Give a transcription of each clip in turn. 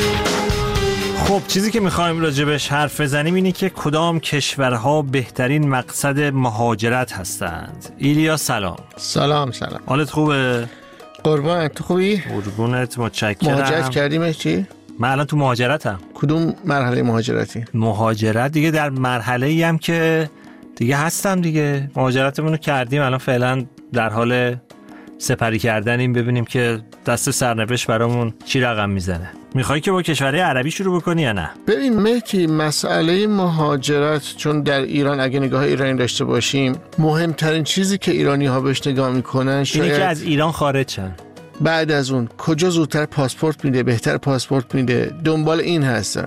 خب چیزی که میخوایم راجبش حرف بزنیم اینه که کدام کشورها بهترین مقصد مهاجرت هستند. ایلیا سلام. سلام. حالت خوبه؟ قربانت، تو خوبی؟ قربونت، متشکرم. مهاجرت کردیم چی؟ من الان تو مهاجرتم. کدوم مرحله مهاجرتی؟ مهاجرت دیگه در مرحله‌ای هم که دیگه هستم دیگه. مهاجرتمون رو کردیم، الان فعلا در حال سپری کردنیم ببینیم که دست سرنوشت برامون چی رقم میزنه. میخوایی که با کشورهای عربی شروع بکنی یا نه؟ ببین مهدی، مسئله مهاجرت چون در ایران اگه نگاه ایرانی داشته باشیم، مهمترین چیزی که ایرانی ها بهش نگاه میکنن شاید اینه که از ایران خارج شن. بعد از اون کجا زودتر پاسپورت میده، بهتر پاسپورت میده، دنبال این هستن.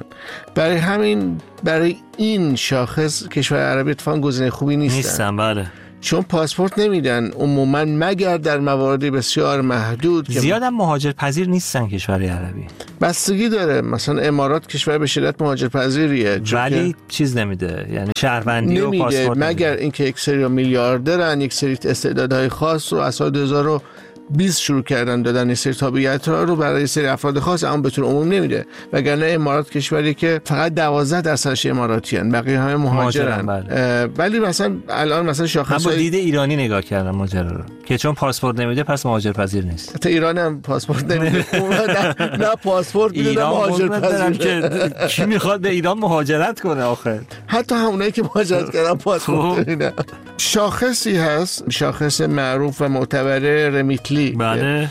برای این شاخص کشور عربی اتفاقا گزینه خوبی نیستن. بله. چون پاسپورت نمیدن عموما مگر در موارد بسیار محدود. زیاد هم مهاجر پذیر نیستن کشورهای عربی. بستگی داره، مثلا امارات کشور به شدت مهاجر پذیریه ولی چیز نمیده، یعنی شهروندی و پاسپورت مگر اینکه یک سری میلیاردرن، یک سری استعدادهای خاص رو از سال 2020 شروع کردن دادن این سری تابعیت رو برای سری افراد خاص، اما به طور عموم نمیده. وگرنه امارات کشوری که فقط 12% اماراتیان، بقیه همه مهاجرن. ولی مثلا الان مثلا شاخص با دید ایرانی نگاه کردن ماجرا رو که چون پاسپورت نمیده پس مهاجر پذیر نیست. حتی ایران هم پاسپورت نمیده. نه پاسپورت میده، نه مهاجر پذیر. که کی میخواد به ایران مهاجرت کنه آخه؟ حتی همونایی که مهاجرت کردن پاسپورت نمیدن. شاخصی هست، شاخص معروف و معتبر رمیتلی. بله.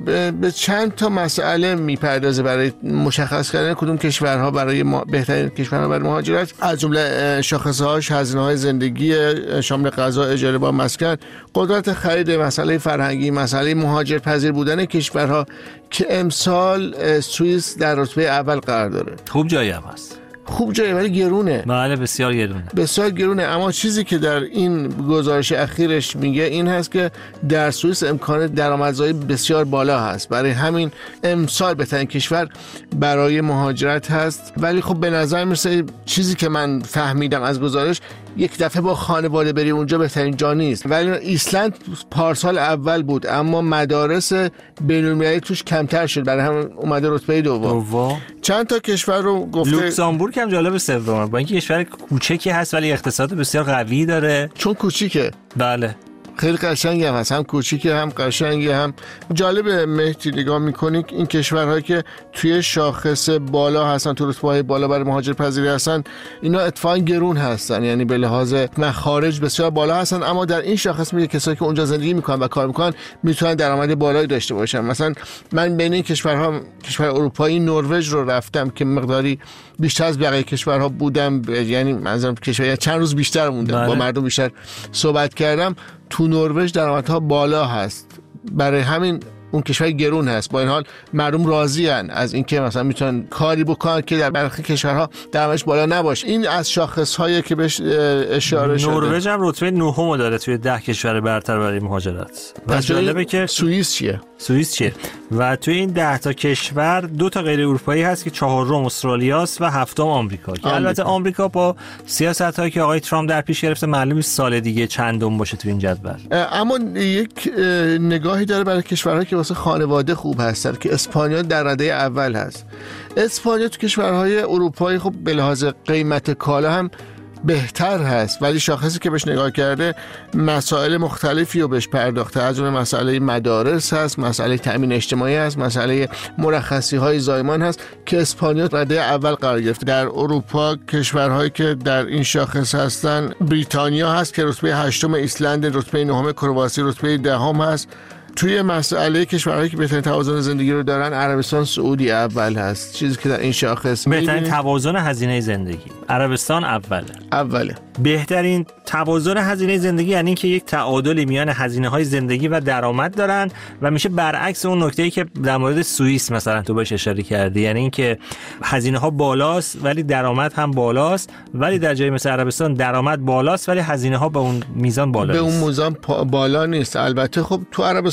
به چند تا مسئله میپردازه برای مشخص کردن کدوم کشورها برای بهترین کشورها برای مهاجرت. از جمله شاخصهاش هزینه‌های زندگی شامل غذا، اجاره با مسکن، قدرت خرید، مسئله فرهنگی، مسئله مهاجر پذیر بودن کشورها که امسال سوئیس در رتبه اول قرار داره. خوب جایی هم هست. خوب جایی ولی گرونه. بله بسیار گرونه. بسیار گرونه. اما چیزی که در این گزارش اخیرش میگه این هست که در سوئیس امکان درآمدزایی بسیار بالا هست، برای همین امسال بهترین کشور برای مهاجرت هست. ولی خب به نظر میرسه چیزی که من فهمیدم از گزارش، یک دفعه با خانواده بری اونجا بهترین جا نیست. ولی ایسلند پارسال اول بود اما مدارس بین‌المللی توش کمتر شد، برای همین اومده رتبه دوم. چند تا کشور رو گفته. لوکزامبورگ هم جالب سومه، با اینکه کشور کوچکی هست ولی اقتصاد بسیار قوی داره. چون کوچیکه. بله. خیلی قشنگی هم هست، هم کوچیکه هم قشنگی هم جالبه. مهدی نگاه میکنی این کشورهایی که توی شاخص بالا هستن، تو رتبه‌های بالا برای مهاجر پذیری هستن، اینا اتفاقا گرون هستن، یعنی به لحاظ مخارج بسیار بالا هستن. اما در این شاخص میگه کسایی که اونجا زندگی میکنن و کار میکنن میتونن درآمد بالایی داشته باشن. مثلا من بین این کشورها، کشور اروپایی، نروژ رو رفتم که مقداری بیشتر از بقیه کشورها بودم، یعنی منظورم کشور چند روز بیشتر موندم، با مردم بیشتر صحبت کردم. تو نروژ درآمدها بالا هست، برای همین اون کشور گرون هست. با این حال مردم راضی ان از اینکه مثلا میتونن کاری بکنن که در برخی کشورها درآمدش بالا نباشه. این از شاخص‌هایی که بهش اشاره شده. نروژ هم رتبه 9 داره توی 10 کشور برتر برای مهاجرت. و جالبه که سوئیس چیه؟ و توی این 10 تا کشور 2 تا غیر اروپایی هست که 4م استرالیاست و 7م آمریکا. که البته آمریکا با سیاستایی که آقای ترامپ در پیش گرفته معلوم نیست سال دیگه چندم باشه تو این جدول. اما یک نگاهی داره برای کشورهایی که واسه خانواده خوب هستن که اسپانیا در رده اول هست. اسپانیا تو کشورهای اروپایی خب به لحاظ قیمت کالا هم بهتر هست، ولی شاخصی که بهش نگاه کرده مسائل مختلفی رو بهش پرداخته. از جمله مسئله مدارس هست، مسئله تأمین اجتماعی هست، مسئله مرخصی های زایمان هست که اسپانیا رده اول قرار گرفته. در اروپا کشورهایی که در این شاخص هستن، بریتانیا هست که رتبه 8م، ایسلند رتبه 9م، کرواسی رتبه 10م هست. توی مسئله کشورهایی که بهترین توازن زندگی رو دارن، عربستان سعودی اول هست. چیزی که در این شاخص بهترین توازن هزینه زندگی، عربستان اوله. بهترین توازن هزینه زندگی یعنی که یک تعادلی میان هزینه‌های زندگی و درآمد دارن و میشه برعکس اون نکته‌ای که در مورد سوئیس مثلا تو بهش اشاره کردی، یعنی اینکه هزینه‌ها بالاست ولی درآمد هم بالاست، ولی در جای مثل عربستان درآمد بالاست ولی هزینه‌ها به اون میزان بالا نیست. به اون میزان بالا نیست. البته خب تو عربستان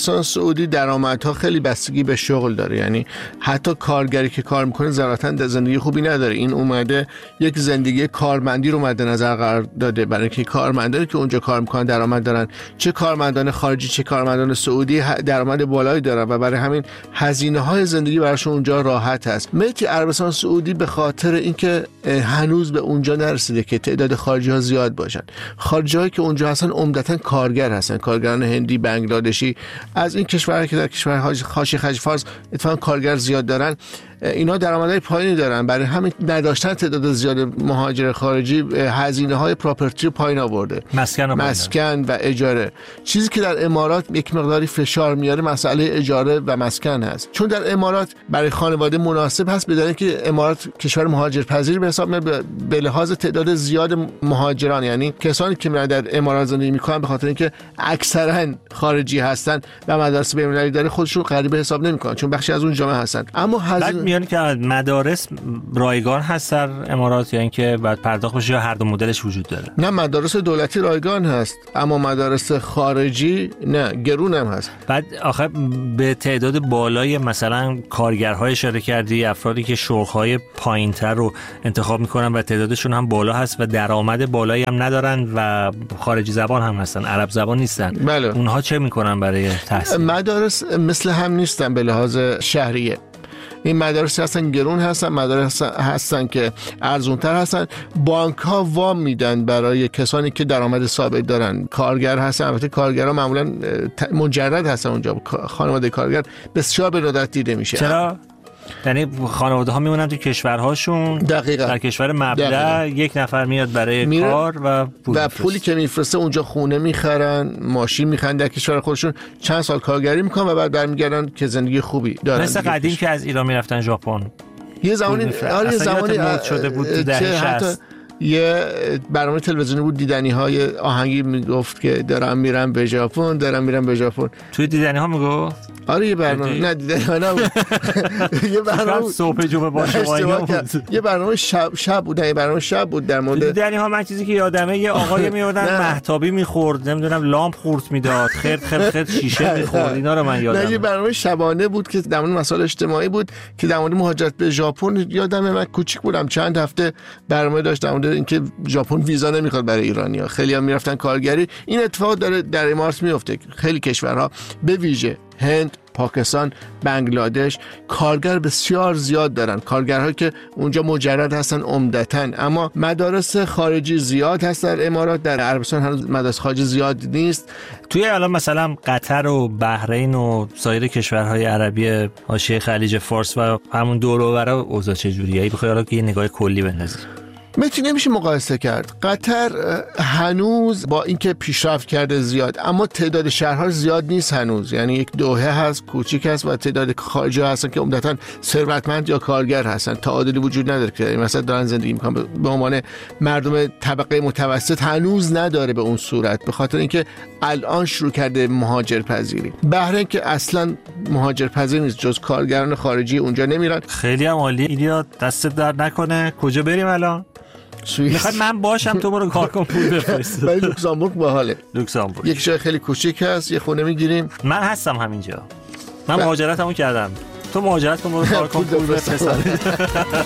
عربستان سعودی درآمدها خیلی بستگی به شغل داره، یعنی حتی کارگری که کار میکنه ذاتاً زندگی خوبی نداره. این اومده یک زندگی کارمندی رو مد نظر قرار داده، برای اینکه کارمندانی که اونجا کار میکنن درآمد دارن، چه کارمندان خارجی چه کارمندان سعودی درآمد بالایی دارن و برای همین هزینه‌های زندگی براشون اونجا راحت است. ملک عربستان سعودی به خاطر اینکه هنوز به اونجا نرسیده که تعداد خارجی‌ها زیاد باشن، خارجی‌هایی که اونجا هستن عمدتاً کارگر هستن، کارگران هندی، بنگلادشی، از این کشورها که در کشورهای حاشیه خلیج فارس اتفاقاً کارگر زیاد دارن، اینا درآمدهای پایینی دارن. برای همین نداشتن تعداد زیاد مهاجر خارجی هزینه‌های پراپرتی رو پایین آورده، مسکن و اجاره. چیزی که در امارات یک مقداری فشار میاره مسئله اجاره و مسکن هست، چون در امارات برای خانواده مناسب هست، بدون که امارات کشور مهاجرپذیر به حساب میاد به لحاظ تعداد زیاد مهاجران، یعنی کسانی که میرن در امارات زندگی میکنن به خاطر اینکه اکثرا خارجی هستن و مدارس بین‌المللی داره، خودشون غریبه حساب نمیکنن چون بخشی از اون جامعه هستن. اما میان که مدارس رایگان هست در امارات یا اینکه بعد پرداخت بشه یا هر دو مدلش وجود داره؟ نه، مدارس دولتی رایگان هست، اما مدارس خارجی نه، گرون هم هست. بعد آخه به تعداد بالای مثلا کارگرهای اشاره کردی، افرادی که شغل‌های پایین‌تر رو انتخاب میکنن و تعدادشون هم بالا هست و درآمد بالایی هم ندارن و خارجی زبان هم هستن، عرب زبان نیستن. بله. اونها چه میکنن برای تحصیل؟ مدارس مثل هم نیستن به لحاظ شهریه. این مدارس هستن گرون هستن، مدارس هستن که ارزونتر هستن. بانک ها وام میدن برای کسانی که درآمد ثابت دارن، کارگر هستن. البته کارگرها معمولا مجرد هستن اونجا، خانواده کارگر بسیار به ندرت دیده میشه. چرا؟ یعنی خانواده ها میمونن تو کشورهاشون، دقیقاً در کشور مبدأ یک نفر میاد برای کار و پولی که میفرسته اونجا خونه میخرن، ماشین میخرن در کشور خودشون، چند سال کارگری میکنن و بعد برمیگردن که زندگی خوبی دارن. مثل قدیم که از ایران میرفتن ژاپن. یه زمانی مد شده بود تو دهه 60. یه برنامه تلویزیونی بود دیدنی های آهنگی میگفت که دارم میرم به ژاپن، دارم میرم به ژاپن. توی دیدنی ها میگفت؟ آره یه برنامه نه دیدنی ها نبود. یه برنامه صبح جمعه باشه یه برنامه شب بود، یه برنامه شب بود در مورد دیدنی ها. من چیزی که یادمه یه آقای میوردن مهتابی میخورد، نمیدونم لامپ خورد میداد، خرد شیشه میخورد، اینا رو من یادمه. نه یه برنامه شبانه بود که در مورد مسائل اجتماعی بود که در مورد مهاجرت به ژاپن. یادمه من کوچیک بودم، چند هفته برنامه داشت در مورد اینکه ژاپن ویزا نمیخواد برای ایرانی‌ها، خیلی‌ها میرفتن کارگری. این اتفاق داره در امارات میفته. خیلی کشورها به ویژه هند، پاکستان، بنگلادش کارگر بسیار زیاد دارن، کارگرها که اونجا مجرد هستن عمدتاً. اما مدارس خارجی زیاد هست در امارات. در عربستان هنوز مدارس خارجی زیاد نیست. توی الان مثلا قطر و بحرین و سایر کشورهای عربی حاشیه خلیج فارس و همون دور و بر اوضاع چجوریه؟ ای بخوای که یه نگاه کلی بندازی. نمیشه مقایسه کرد. قطر هنوز با اینکه پیشرفت کرده زیاد، اما تعداد شهرها زیاد نیست هنوز. یعنی یک دوحه هست، کوچیک هست و تعداد خارجی هستن که عمدتاً ثروتمند یا کارگر هستن. تعادلی وجود نداره که مثلا دارن زندگی میکنن به عنوان مردم طبقه متوسط هنوز نداره به اون صورت، به خاطر اینکه الان شروع کرده مهاجرپذیری. بحرین که اصلا مهاجرپذیر نیست، جز کارگران خارجی اونجا نمیرن. خیلی هم عالی. ایدیا دستت درد نکنه. کجا بریم الان؟ میخواد من باشم تو برو کار کن پول بفرست. ولی لوکزامبورگ باحاله. لوکزامبورگ یک جای خیلی کوچیک هست، یه خونه میگیریم. من هستم همینجا. من مهاجرتمو کردم. تو مهاجرت کن برو کار کن پول بفرست.